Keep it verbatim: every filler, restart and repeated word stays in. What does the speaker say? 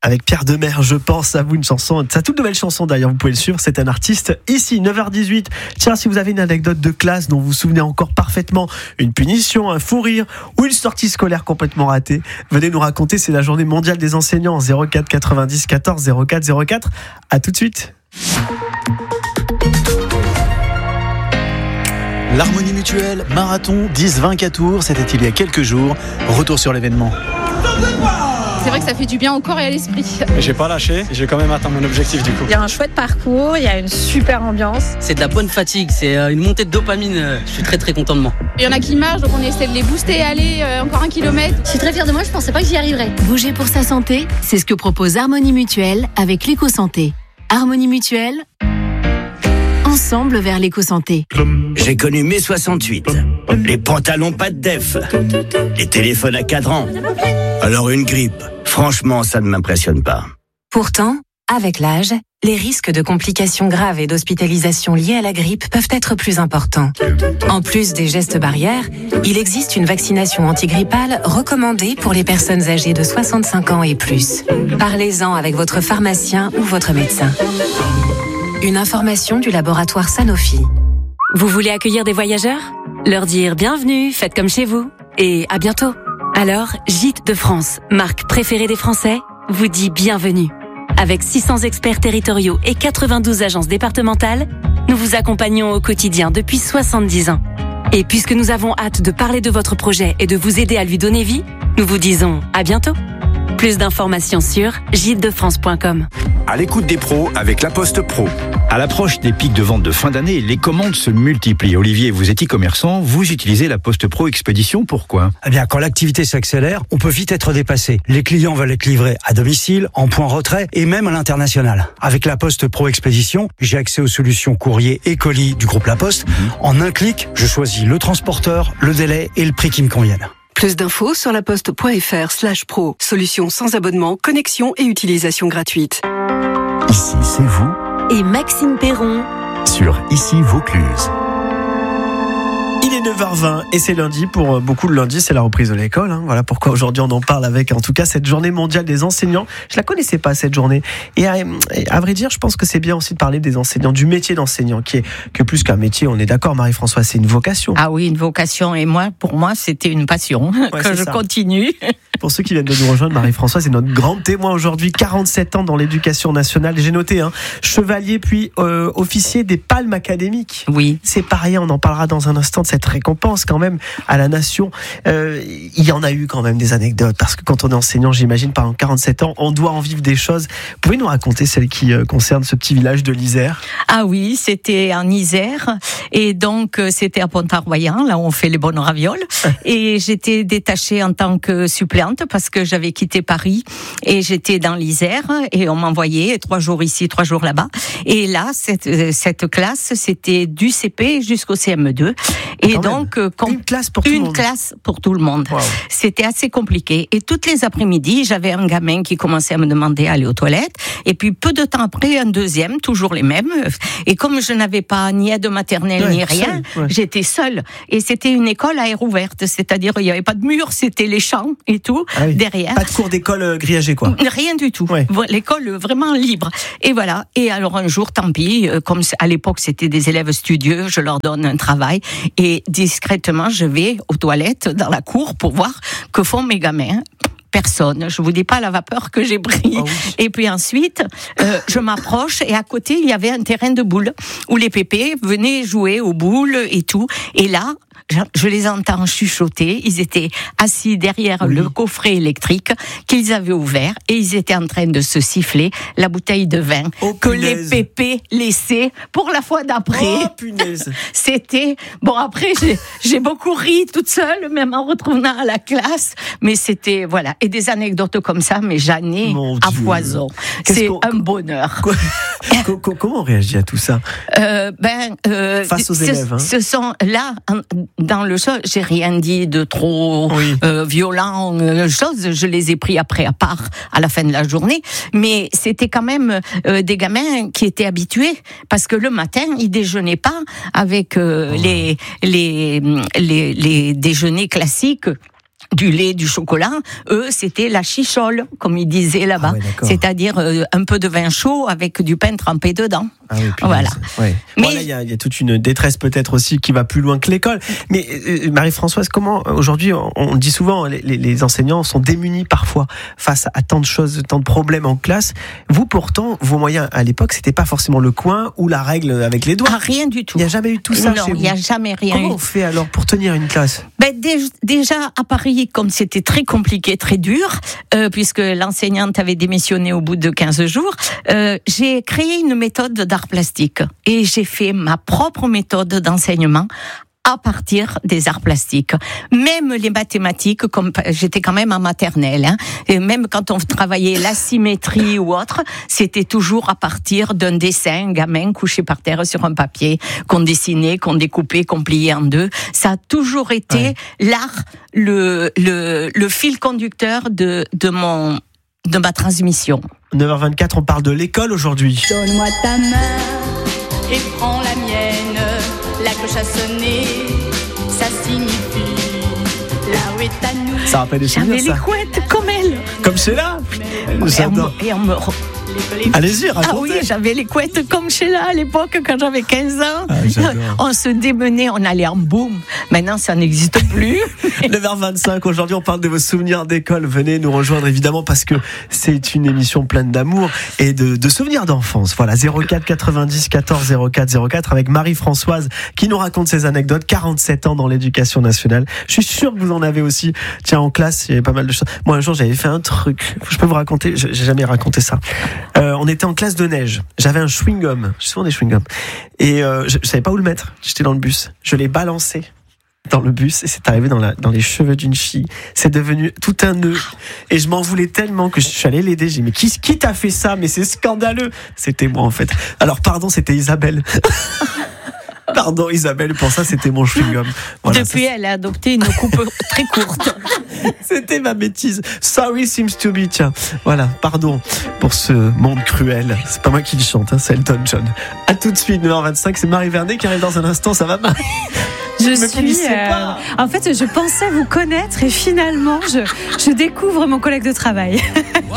Avec Pierre Demers, je pense à vous, une chanson, sa toute nouvelle chanson d'ailleurs, vous pouvez le suivre, c'est un artiste ici, neuf heures dix-huit. Tiens, si vous avez une anecdote de classe dont vous vous souvenez encore parfaitement, une punition, un fou rire ou une sortie scolaire complètement ratée, venez nous raconter, c'est la journée mondiale des enseignants, zéro quatre quatre-vingt-dix quatorze zéro quatre zéro quatre. À tout de suite. L'Harmonie Mutuelle, marathon dix vingt Tours, c'était il y a quelques jours. Retour sur l'événement. C'est vrai que ça fait du bien au corps et à l'esprit. J'ai pas lâché, j'ai quand même atteint mon objectif du coup. Il y a un chouette parcours, il y a une super ambiance. C'est de la bonne fatigue, c'est une montée de dopamine. Je suis très très content de moi. Il y en a qui marchent, donc on essaie de les booster. Allez, euh, encore un kilomètre. Je suis très fière de moi, je pensais pas que j'y arriverais. Bouger pour sa santé, c'est ce que propose Harmonie Mutuelle avec l'éco-santé. Harmonie Mutuelle, ensemble vers l'éco-santé. J'ai connu mai soixante-huit. Les pantalons pas de def. Les téléphones à cadran. Alors une grippe. Franchement, ça ne m'impressionne pas. Pourtant, avec l'âge, les risques de complications graves et d'hospitalisation liées à la grippe peuvent être plus importants. En plus des gestes barrières, il existe une vaccination antigrippale recommandée pour les personnes âgées de soixante-cinq ans et plus. Parlez-en avec votre pharmacien ou votre médecin. Une information du laboratoire Sanofi. Vous voulez accueillir des voyageurs ? Leur dire bienvenue, faites comme chez vous et à bientôt. Alors, Gîtes de France, marque préférée des Français, vous dit bienvenue. Avec six cents experts territoriaux et quatre-vingt-douze agences départementales, nous vous accompagnons au quotidien depuis soixante-dix ans. Et puisque nous avons hâte de parler de votre projet et de vous aider à lui donner vie, nous vous disons à bientôt. Plus d'informations sur gîtes de france point com. À l'écoute des pros avec La Poste Pro. À l'approche des pics de vente de fin d'année, les commandes se multiplient. Olivier, vous êtes e-commerçant, vous utilisez La Poste Pro Expédition, pourquoi ? Eh bien, quand l'activité s'accélère, on peut vite être dépassé. Les clients veulent être livrés à domicile, en point retrait et même à l'international. Avec La Poste Pro Expédition, j'ai accès aux solutions courrier et colis du groupe La Poste. Mmh. En un clic, je choisis le transporteur, le délai et le prix qui me conviennent. Plus d'infos sur laposte.fr slash pro. Solution sans abonnement, connexion et utilisation gratuite. Ici, c'est vous. Et Maxime Perron. Sur Ici Vaucluse. Il est neuf heures vingt et c'est lundi. Pour beaucoup, le lundi, c'est la reprise de l'école. Hein. Voilà pourquoi aujourd'hui on en parle avec, en tout cas, cette journée mondiale des enseignants. Je la connaissais pas, cette journée. Et à, à vrai dire, je pense que c'est bien aussi de parler des enseignants, du métier d'enseignant, qui est que plus qu'un métier. On est d'accord, Marie-Françoise, c'est une vocation. Ah oui, une vocation. Et moi, pour moi, c'était une passion ouais, que je ça. continue. Pour ceux qui viennent de nous rejoindre, Marie-Françoise est notre grande témoin aujourd'hui. quarante-sept ans dans l'éducation nationale. J'ai noté, hein, chevalier puis euh, officier des palmes académiques. Oui. C'est pas rien. On en parlera dans un instant de cette récompense quand même à la nation. Euh, il y en a eu quand même des anecdotes parce que quand on est enseignant, j'imagine pendant quarante-sept ans, on doit en vivre des choses. Pouvez nous raconter celles qui euh, concernent ce petit village de l'Isère ? Ah oui, c'était en Isère et donc euh, c'était à Pont-à-Royan, là où on fait les bonnes ravioles. Et j'étais détachée en tant que suppléante parce que j'avais quitté Paris et j'étais dans l'Isère et on m'envoyait trois jours ici, trois jours là-bas. Et là, cette, cette classe, c'était du C P jusqu'au C M deux. Et Quand donc, com- une classe pour tout une le monde. classe pour tout le monde. Wow. C'était assez compliqué. Et toutes les après-midi, j'avais un gamin qui commençait à me demander d'aller aux toilettes. Et puis, peu de temps après, un deuxième, toujours les mêmes. Et comme je n'avais pas ni aide maternelle, Ouais, ni rien, seul, ouais. j'étais seule. Et c'était une école à air ouverte. C'est-à-dire, il n'y avait pas de mur, c'était les champs et tout, Ah oui. derrière. Pas de cours d'école euh, grillagé, quoi. Rien du tout. Ouais. L'école vraiment libre. Et voilà. Et alors un jour, tant pis, euh, comme à l'époque c'était des élèves studieux, je leur donne un travail et discrètement je vais aux toilettes dans la cour pour voir que font mes gamins. Personne. Je vous dis pas la vapeur que j'ai pris. Oh oui. Et puis ensuite, euh, je m'approche et à côté il y avait un terrain de boules où les pépés venaient jouer aux boules et tout. Et là, je les entends chuchoter. Ils étaient assis derrière oui. le coffret électrique qu'ils avaient ouvert et ils étaient en train de se siffler la bouteille de vin oh, que les pépés laissaient pour la fois d'après. Oh, punaise. C'était bon. Après, j'ai, j'ai beaucoup ri toute seule, même en retournant à la classe. Mais c'était voilà. Et des anecdotes comme ça, mais j'en ai à foison. C'est un bonheur. Comment on réagit à tout ça euh, Ben euh, face aux ce, élèves. Hein. Ce sont là. Dans le show, j'ai rien dit de trop oui. euh, violent, euh, chose. Je les ai pris après à part à la fin de la journée. Mais c'était quand même euh, des gamins qui étaient habitués parce que le matin, ils déjeunaient pas avec euh, oh. les, les les les déjeuners classiques. du lait, du chocolat. Eux, c'était la chichole, comme ils disaient là-bas. Ah ouais, c'est-à-dire euh, un peu de vin chaud avec du pain trempé dedans. Ah oui, voilà. Ouais. Mais bon, là, il y, y a toute une détresse peut-être aussi qui va plus loin que l'école. Mais euh, Marie-Françoise, comment aujourd'hui, on, on dit souvent, les, les enseignants sont démunis parfois face à tant de choses, tant de problèmes en classe. Vous, pourtant, vos moyens à l'époque, c'était pas forcément le coin ou la règle avec les doigts. Ah, rien du tout. Il n'y a jamais eu tout ça non, chez vous. il n'y a jamais rien Comment eu. on fait alors pour tenir une classe? Ben, déjà, à Paris, comme c'était très compliqué, très dur, euh, puisque l'enseignante avait démissionné au bout de quinze jours, euh, j'ai créé une méthode d'art plastique. Et j'ai fait ma propre méthode d'enseignement à partir des arts plastiques. Même les mathématiques, comme j'étais quand même en maternelle, hein, et même quand on travaillait la symétrie ou autre, c'était toujours à partir d'un dessin, un gamin couché par terre sur un papier, qu'on dessinait, qu'on découpait, qu'on pliait en deux. Ça a toujours été ouais. l'art, le, le, le fil conducteur de, de mon, de ma transmission. neuf heures vingt-quatre, on parle de l'école aujourd'hui. Donne-moi ta main et prends la mienne. La cloche a sonné, ça signifie là où est à nous. Ça rappelle des souvenirs, ça. J'avais les couettes comme elle. Comme Sheila. J'adore. Et on me... Allez-y, racontez. Ah oui, j'avais les couettes comme Sheila à l'époque quand j'avais quinze ans. Ah, on se démenait, on allait en boum. Maintenant, ça n'existe plus. neuf heures vingt-cinq, aujourd'hui, on parle de vos souvenirs d'école. Venez nous rejoindre évidemment parce que c'est une émission pleine d'amour et de, de souvenirs d'enfance. Voilà, zéro quatre quatre-vingt-dix quatorze zéro quatre zéro quatre avec Marie-Françoise qui nous raconte ses anecdotes. quarante-sept ans dans l'éducation nationale. Je suis sûr que vous en avez aussi. Tiens, en classe, il y avait pas mal de choses. Moi, un jour, j'avais fait un truc. Je peux vous raconter, j'ai jamais raconté ça. Euh, on était en classe de neige. J'avais un chewing-gum. J'ai souvent des chewing-gums. Et euh, je, je savais pas où le mettre. J'étais dans le bus. Je l'ai balancé dans le bus et c'est arrivé dans, la, dans les cheveux d'une fille. C'est devenu tout un nœud. Et je m'en voulais tellement que je suis allé l'aider. J'ai dit, mais qui, qui t'a fait ça? Mais c'est scandaleux. C'était moi, en fait. Alors, pardon, c'était Isabelle. Pardon Isabelle, pour ça c'était mon chewing-gum. Voilà, Depuis, ça, elle a adopté une coupe très courte. C'était ma bêtise. Sorry seems to be. Tiens, voilà, pardon pour ce monde cruel. C'est pas moi qui le chante, hein, c'est Elton John. À tout de suite, neuf heures vingt-cinq, c'est Marie Vernet qui arrive dans un instant. Ça va, Marie? Je me suis. Euh, en fait, je pensais vous connaître et finalement, je, je découvre mon collègue de travail.